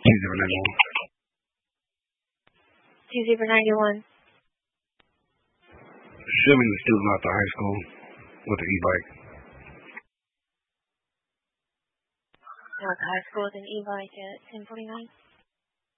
2-0-91. 2-0-91. Assuming the student out to high school with the e-bike. Went to high school with an e-bike at 10:49.